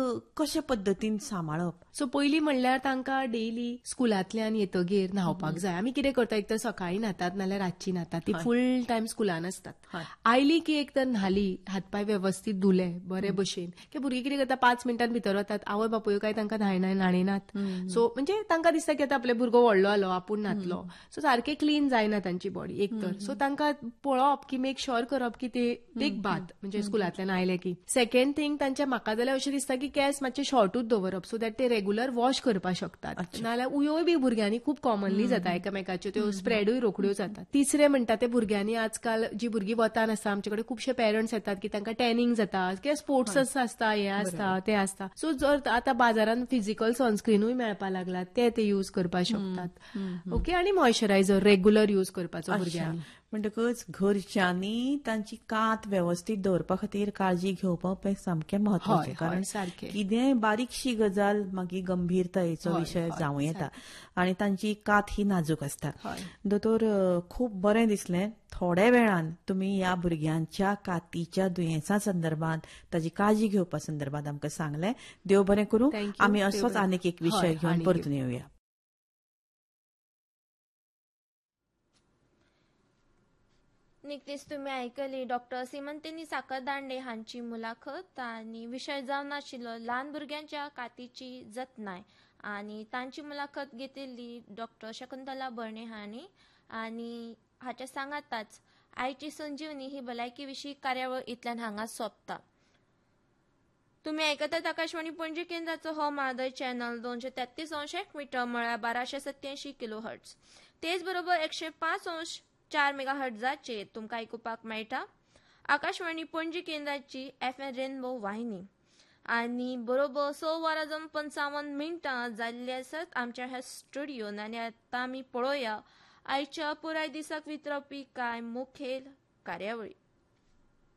कशा पद्दतीन सांबाळप? सो पयलीं म्हणल्यार तांकां डेली स्कुलांतल्यान येतगीर न्हावपाक जाय. आमी कितें करता, एक तर सकाळी न्हातात नाल्यार रातची न्हातात, ती फूल टायम स्कुलान आसतात. आयली की एक तर न्हाली, हातपाय वेवस्थीत धुले बरे भशेन, की भुरगीं कितें करता 5 मिनटान भितर वतात, आवय बापूय काय तांकां न्हाणयनात. सो म्हणजे तांकां दिसता की आतां आपले भुरगो व्हडलो जालो, आपूण न्हातलो. सो सारकें क्लीन जायना तांची बॉडी एक तर. सो तांकां पळोवप की मेक श्योर करप की ते एक बात म्हणजे स्कुलांतल्यान आयले की. सेकंड थिंग, तांच्या म्हाका जाल्यार अशें दिसता की केस मातशे शॉर्टूच दवरप, सो दॅट ते रेग्युलर वॉश करपाक शकतात. नाल्यार उयोय बी भुरग्यांनी खूप कॉमनली जाता एकामेकाच्यो, त्यो स्प्रेडूय रोखड्यो जातात. तिसरें म्हणटा ते भुरग्यांनी आजकाल जी भुरगीं वतान आसता, आमचे कडेन खुबशे पेरंट्स येतात की तांकां टॅनिंग जाता किंवा स्पोर्ट्स आसता, हे आसता ते आसता. सो जर आतां बाजारांत फिजिकल सनस्क्रीनूय मेळपाक लागला, ते यूज करपाक शकतात. ओके. आनी मॉइश्चरायझर रेग्युलर यूज करपाचो भुरग्यांनी. म्हणटकच घरच्यांनी तांची कात वेवस्थीत दवरपा खातीर काळजी घेवप हें सामकें म्हत्वाचें. कारण कितेंय बारीकशी गजाल मागीर गंभीरतायेचो विशय जावं येता आनी तांची कात ही नाजूक आसता. दोतोर, खूब बरें दिसलें. थोड्या वेळान तुमी ह्या भुरग्यांच्या कातीच्या दुयेंसां संदर्भात, ताची काळजी घेवपा संदर्भात आमकां सांगलें. देव बरें करूं. आमी असोच आनीक एक विशय घेवन परतून येवया. निकतेच तुम्ही ऐकली डॉक्टर सीमंतिनी साखरदांडे हांची मुलाखत आणि विषय जावन आशिल्लो ल्हान भुरग्यांच्या कातीची जतनाय आणि तांची मुलाखत घेतिल्ली डॉक्टर शकुंतला बर्णे हांणी. आणि हाच्या सांगाताच आयची संजीवनी ही भलायकी विशीं कार्यावळ इतल्यान हांगाच सोंपता. तुम्ही ऐकतात आकाशवाणी पणजी केंद्राचो हो मादय चॅनल 233 मीटर म्हळ्यार 1287 किलो हर्ट्ज. तेच बरोबर 105.4 मेगाहर्ट्जाचेर तुमकां आयकुपाक मेळटा आकाशवाणी पणजी केंद्राची FM रेनबो वाहिनी. आणि बरोबर 6:55 जाल्ली आसात आमच्या ह्या स्टुडिओन. आनी आतां आमी पळोवया आयच्या पुराय दिसाक वितरपी कांय मुखेल कार्यावळी.